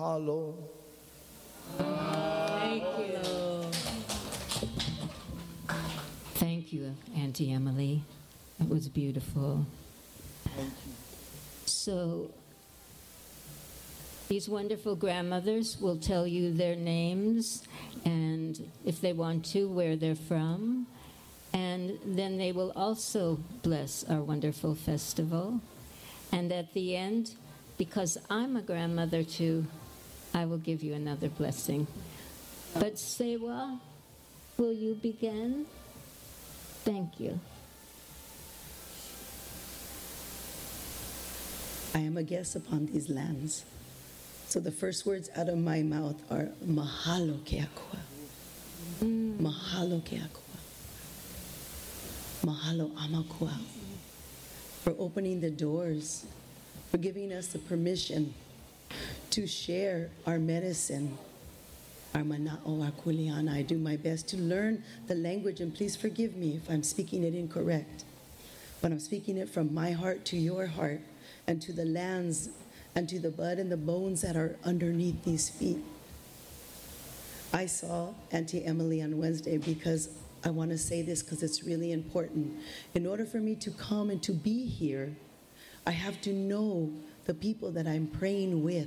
mahalo. Thank you. Thank you, Auntie Emily. It was beautiful. Thank you. So, these wonderful grandmothers will tell you their names and, if they want to, where they're from. And then they will also bless our wonderful festival. And at the end, because I'm a grandmother too, I will give you another blessing. But Sewa, will you begin? Thank you. I am a guest upon these lands. So the first words out of my mouth are mahalo ke akua. Mahalo ke akua. Mahalo amakua. For opening the doors, for giving us the permission to share our medicine, our mana'o, our kuleana. I do my best to learn the language, and please forgive me if I'm speaking it incorrect. But I'm speaking it from my heart to your heart, and to the lands, and to the blood and the bones that are underneath these feet. I saw Auntie Emily on Wednesday because I want to say this because it's really important. In order for me to come and to be here, I have to know the people that I'm praying with.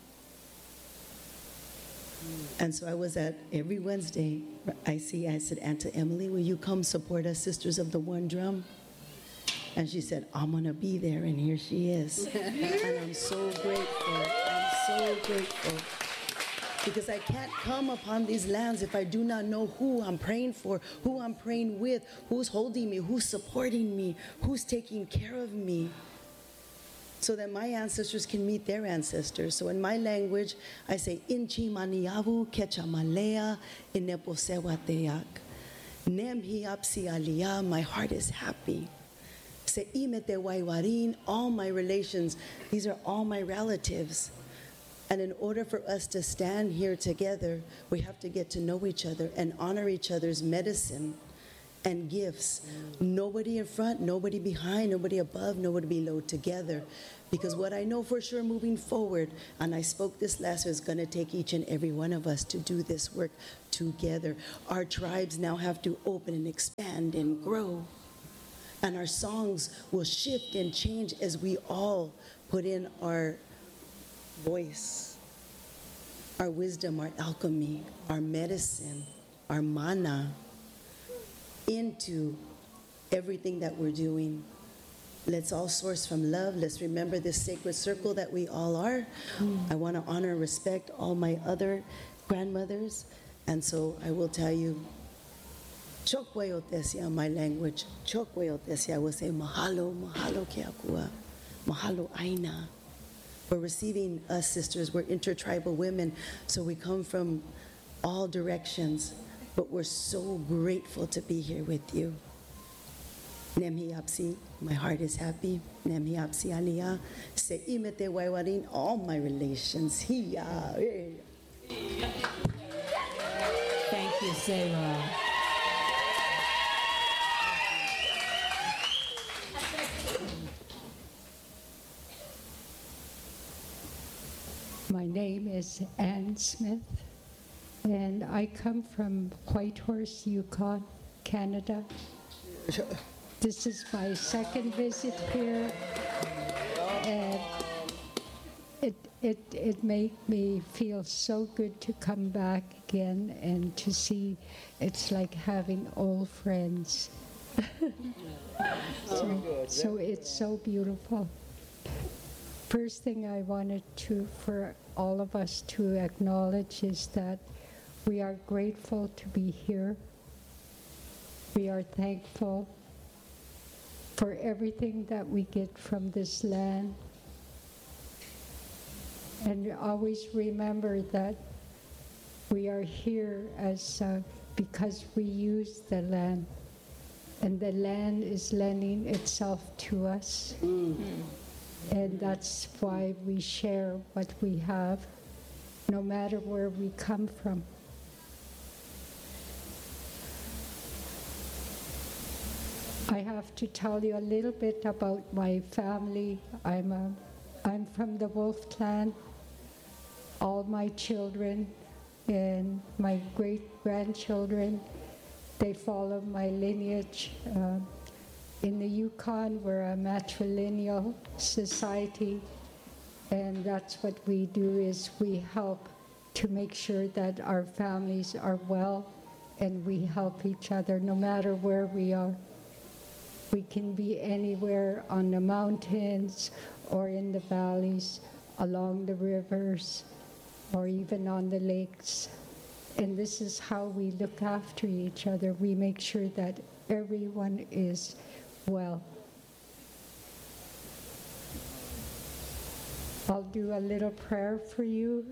And so I was at every Wednesday, I said, Auntie Emily, will you come support us, Sisters of the One Drum? And she said, I'm going to be there, and here she is. And I'm so grateful. I'm so grateful. Because I can't come upon these lands if I do not know who I'm praying for, who I'm praying with, who's holding me, who's supporting me, who's taking care of me, so that my ancestors can meet their ancestors. So in my language, I say, Inchi maniavu kechamalea ineposewateak. Nem hiapsi aliyah, my heart is happy. Se imete waiwarin, all my relations, these are all my relatives. And in order for us to stand here together, we have to get to know each other and honor each other's medicine and gifts. Nobody in front, nobody behind, nobody above, nobody below, together. Because what I know for sure moving forward, and I spoke this last year, is going to take each and every one of us to do this work together. Our tribes now have to open and expand and grow. And our songs will shift and change as we all put in our voice, our wisdom, our alchemy, our medicine, our mana into everything that we're doing. Let's all source from love. Let's remember this sacred circle that we all are. I want to honor and respect all my other grandmothers. And so I will tell you, Chokwe Otesia, my language. Chokwe Otesia, I will say mahalo, mahalo ke akua, mahalo aina. For receiving us, sisters. We're intertribal women, so we come from all directions, but we're so grateful to be here with you. Nemhiapsi, my heart is happy. Nemhiapsi aliyah, se imete waiwarin, all my relations. Hiya. Thank you, Sarah. My name is Ann Smith, and I come from Whitehorse, Yukon, Canada. This is my second visit here, and it made me feel so good to come back again and to see. It's like having old friends. So it's so beautiful. First thing I wanted for all of us to acknowledge is that we are grateful to be here. We are thankful for everything that we get from this land. And always remember that we are here because we use the land, and the land is lending itself to us. And that's why we share what we have, no matter where we come from. I have to tell you a little bit about my family. I'm from the Wolf clan, all my children and my great-grandchildren. They follow my lineage. In the Yukon, we're a matrilineal society, and that's what we do, is we help to make sure that our families are well, and we help each other no matter where we are. We can be anywhere on the mountains or in the valleys, along the rivers, or even on the lakes. And this is how we look after each other. We make sure that everyone is well. I'll do a little prayer for you.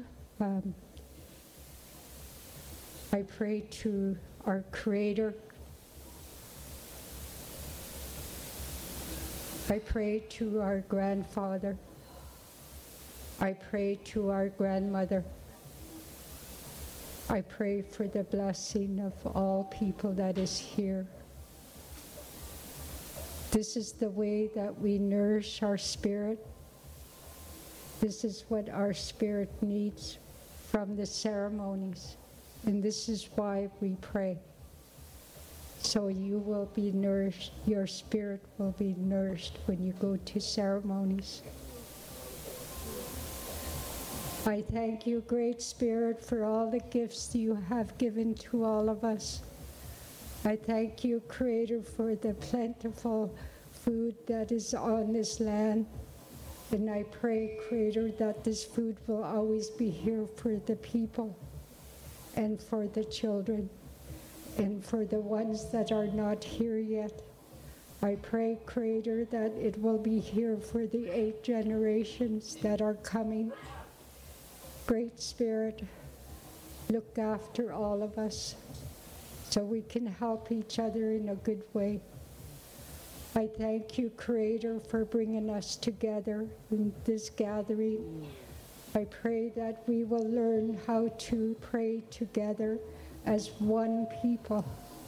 I pray to our Creator. I pray to our grandfather. I pray to our grandmother. I pray for the blessing of all people that is here. This is the way that we nourish our spirit. This is what our spirit needs from the ceremonies. And this is why we pray. So you will be nourished, your spirit will be nourished when you go to ceremonies. I thank you, Great Spirit, for all the gifts you have given to all of us. I thank you, Creator, for the plentiful food that is on this land. And I pray, Creator, that this food will always be here for the people and for the children and for the ones that are not here yet. I pray, Creator, that it will be here for the 8 generations that are coming. Great Spirit, look after all of us so we can help each other in a good way. I thank you, Creator, for bringing us together in this gathering. I pray that we will learn how to pray together as one people,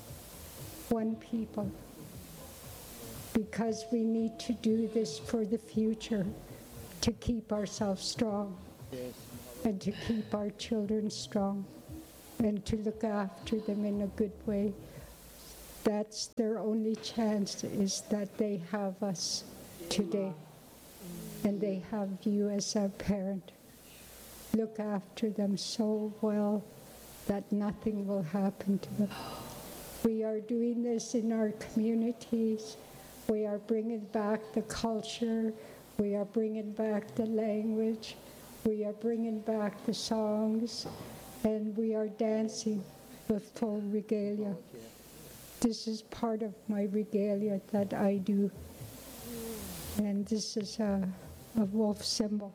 because we need to do this for the future, to keep ourselves strong, and to keep our children strong, and to look after them in a good way. That's their only chance, is that they have us today, and they have you as a parent. Look after them so well that nothing will happen to them. We are doing this in our communities. We are bringing back the culture. We are bringing back the language. We are bringing back the songs. And we are dancing with full regalia. This is part of my regalia that I do. And this is a wolf symbol.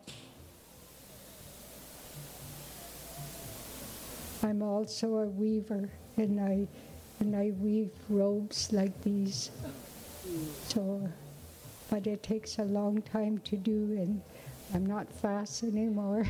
I'm also a weaver, and I weave robes like these. So, but it takes a long time to do, and I'm not fast anymore.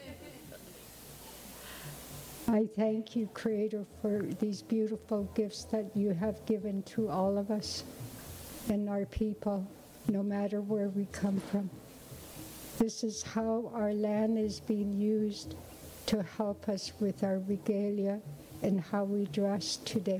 I thank you, Creator, for these beautiful gifts that you have given to all of us and our people, no matter where we come from. This is how our land is being used to help us with our regalia and how we dress today.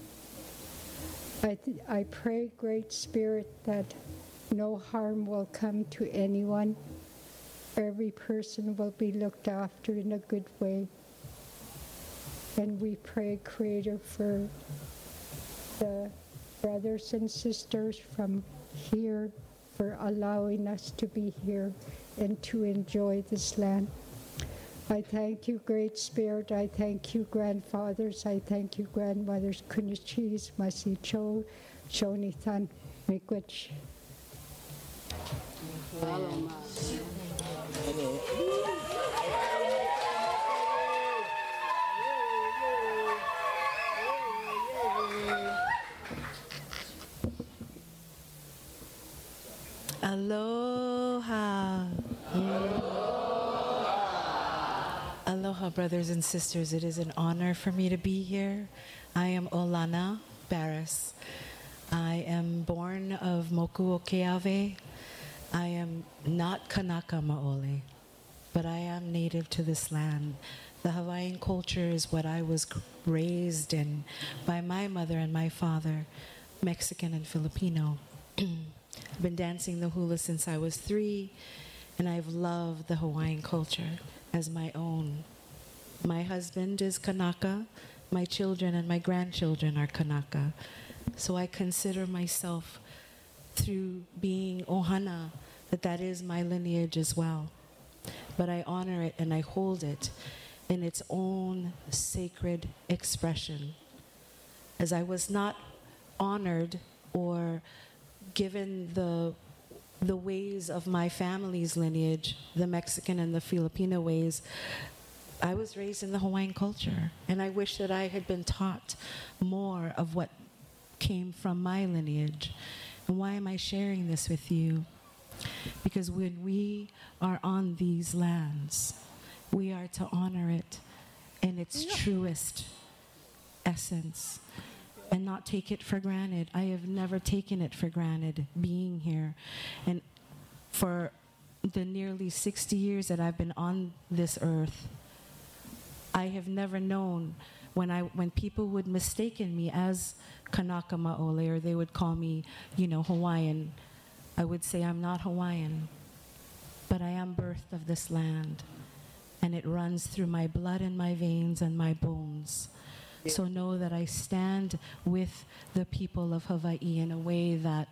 I pray, Great Spirit, that no harm will come to anyone. Every person will be looked after in a good way. And we pray, Creator, for the brothers and sisters from here, for allowing us to be here and to enjoy this land. I thank you, Great Spirit. I thank you, grandfathers. I thank you, grandmothers. Kunichis, Masicho, Shonithan, Mikwich. Aloha. Aloha, brothers and sisters. It is an honor for me to be here. I am Olana Barris. I am born of Moku o Keawe. I am not Kanaka Maoli. but I am native to this land. The Hawaiian culture is what I was raised in by my mother and my father, Mexican and Filipino. I've been dancing the hula since I was 3, and I've loved the Hawaiian culture as my own. My husband is Kanaka, my children and my grandchildren are Kanaka. So I consider myself, through being Ohana, that is my lineage as well. But I honor it and I hold it in its own sacred expression. As I was not honored or given the ways of my family's lineage, the Mexican and the Filipino ways, I was raised in the Hawaiian culture, and I wish that I had been taught more of what came from my lineage. And why am I sharing this with you? Because when we are on these lands, we are to honor it in its truest essence and not take it for granted. I have never taken it for granted being here. And for the nearly 60 years that I've been on this earth, I have never known when people would mistaken me as Kanaka Maole, or they would call me, Hawaiian, I would say I'm not Hawaiian, but I am birthed of this land, and it runs through my blood and my veins and my bones. So know that I stand with the people of Hawaii in a way that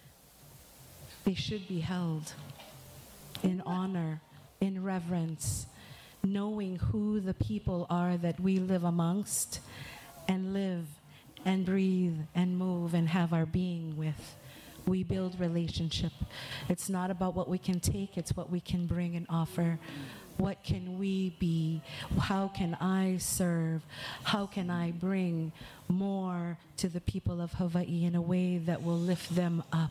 they should be held in honor, in reverence, knowing who the people are that we live amongst and live and breathe and move and have our being with. We build relationship. It's not about what we can take, it's what we can bring and offer. What can we be? How can I serve? How can I bring more to the people of Hawaii in a way that will lift them up?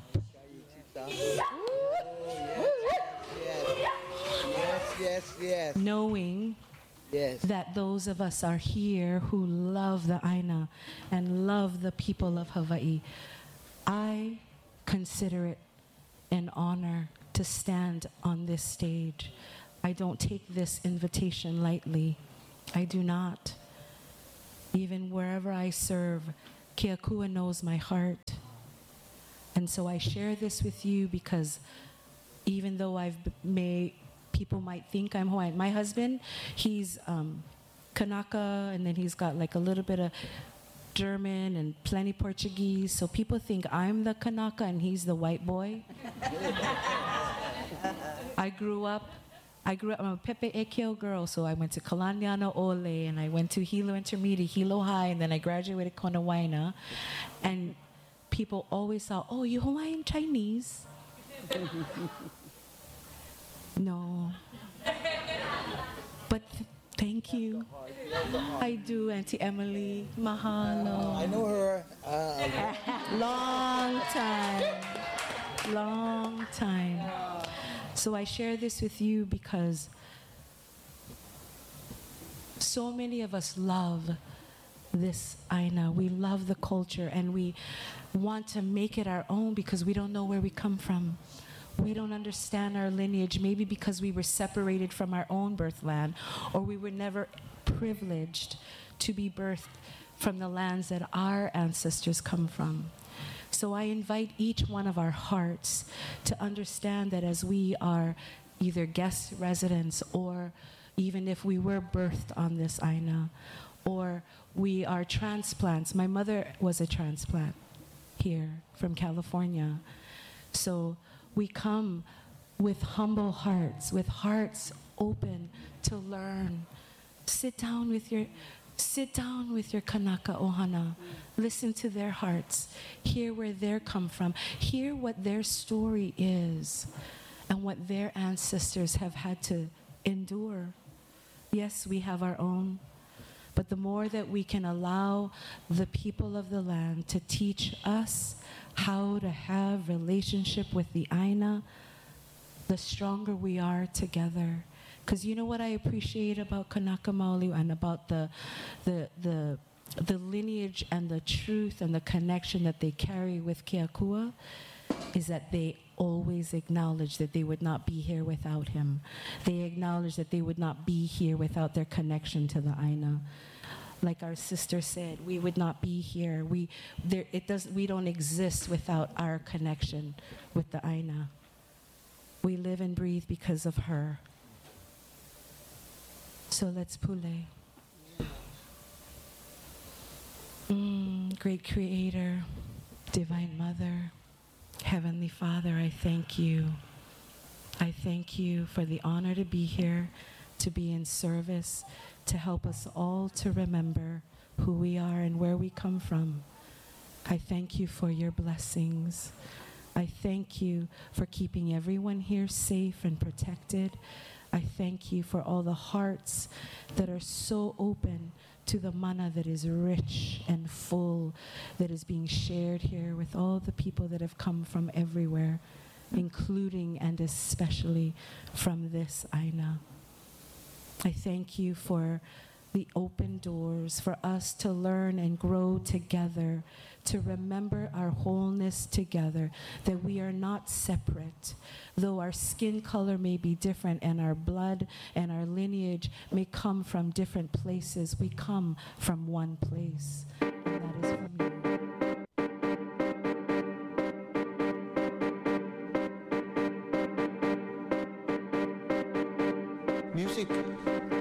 Yes. Knowing that those of us are here who love the Aina and love the people of Hawaii, I consider it an honor to stand on this stage. I don't take this invitation lightly. I do not. Even wherever I serve, Keakua knows my heart. And so I share this with you because even though people might think I'm Hawaiian. My husband, he's Kanaka, and then he's got like a little bit of German and plenty Portuguese. So people think I'm the Kanaka and he's the white boy. I grew up, I'm a Pepe Ekeo girl, so I went to Kalaniana Ole, and I went to Hilo Intermediate, Hilo High, and then I graduated Konawaina. And people always thought, oh, you Hawaiian Chinese? No. But thank you. I do, Auntie Emily. Mahalo. I know her. Long time. So I share this with you because so many of us love this Aina. We love the culture, and we want to make it our own because we don't know where we come from. We don't understand our lineage, maybe because we were separated from our own birthland, or we were never privileged to be birthed from the lands that our ancestors come from. So I invite each one of our hearts to understand that as we are either guest residents, or even if we were birthed on this Aina, or we are transplants. My mother was a transplant here from California. So we come with humble hearts, with hearts open to learn. Sit down with your Kanaka Ohana. Listen to their hearts. Hear where they come from. Hear what their story is and what their ancestors have had to endure. Yes, we have our own, but the more that we can allow the people of the land to teach us how to have relationship with the Aina, the stronger we are together. Because you know what I appreciate about Kanaka Maoli and about the lineage and the truth and the connection that they carry with Keakua is that they always acknowledge that they would not be here without him. They acknowledge that they would not be here without their connection to the Aina. Like our sister said, we would not be here. We don't exist without our connection with the Aina. We live and breathe because of her. So let's pule. Great Creator, Divine Mother, Heavenly Father, I thank you. I thank you for the honor to be here, to be in service, to help us all to remember who we are and where we come from. I thank you for your blessings. I thank you for keeping everyone here safe and protected. I thank you for all the hearts that are so open to the mana that is rich and full, that is being shared here with all the people that have come from everywhere, including and especially from this Aina. I thank you for the open doors for us to learn and grow together, to remember our wholeness together, that we are not separate. Though our skin color may be different and our blood and our lineage may come from different places, we come from one place, and that is from you. Music.